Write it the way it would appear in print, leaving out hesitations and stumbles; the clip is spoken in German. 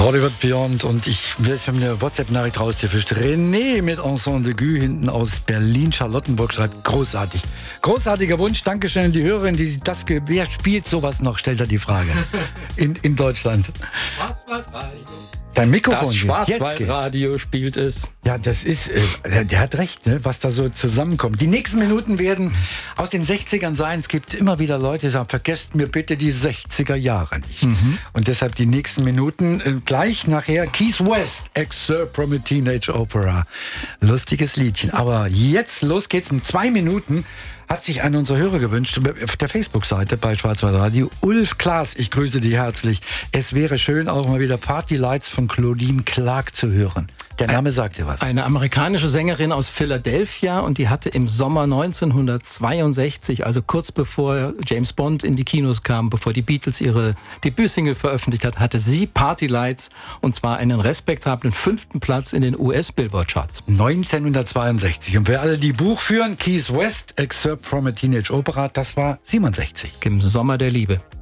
Hollywood Beyond und ich habe eine WhatsApp-Nachricht rausgefischt. René mit Ensemble de Gue hinten aus Berlin-Charlottenburg schreibt, großartig. Großartiger Wunsch, Dankeschön an die Hörerin, die das, wer spielt sowas noch, stellt er die Frage. In Deutschland. Schwarzwaldradio. Dein Mikrofon. Das Schwarzwaldradio spielt es. Ja, das ist, der hat recht, ne, was da so zusammenkommt. Die nächsten Minuten werden aus den 60ern sein. Es gibt immer wieder Leute, die sagen, vergesst mir bitte die 60er Jahre nicht. Und deshalb die nächsten Minuten, gleich nachher Keith West, Excerpt from a Teenage Opera. Lustiges Liedchen. Aber jetzt, los geht's, in 2 Minuten hat sich einer unserer Hörer gewünscht, auf der Facebook-Seite bei Schwarzwaldradio. Ulf Klaas, ich grüße dich herzlich. Es wäre schön, auch mal wieder Party Lights von Claudine Clark zu hören. Der Name sagt dir was. Eine amerikanische Sängerin aus Philadelphia, und die hatte im Sommer 1962, also kurz bevor James Bond in die Kinos kam, bevor die Beatles ihre Debütsingle veröffentlicht hat, hatte sie Party Lights, und zwar einen respektablen 5. Platz in den US-Billboard-Charts. 1962. Und für alle, die Buch führen, Keith West, Excerpt from a Teenage Opera, das war 67. Im Sommer der Liebe.